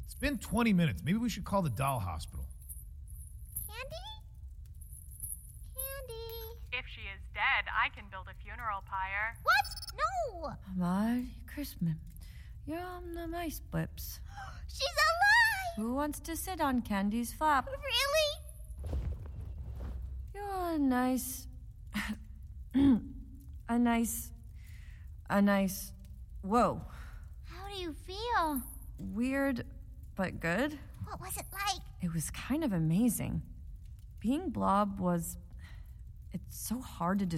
It's been 20 minutes. Maybe we should call the doll hospital. Candy? Candy? If she is dead, I can build a funeral pyre. What? No! Merry Christmas. You're on the mice blips. She's alive! Who wants to sit on Candy's flap? Really? You're a nice... a nice... Whoa. How do you feel? Weird, but good. What was it like? It was kind of amazing. Being Blob was... It's so hard to